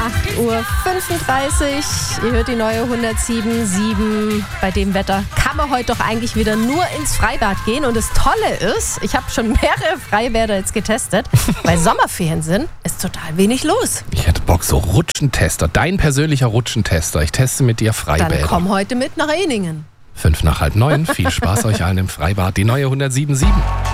8:35 Uhr. Ihr hört die neue 107.7. Bei dem Wetter kann man heute doch eigentlich wieder nur ins Freibad gehen. Und das Tolle ist, ich habe schon mehrere Freibäder jetzt getestet. Weil Sommerferien sind, ist total wenig los. Ich hätte Bock, so Rutschentester. Dein persönlicher Rutschentester. Ich teste mit dir Freibäder. Dann komm heute mit nach Eningen. 8:55. Viel Spaß euch allen im Freibad. Die neue 107.7.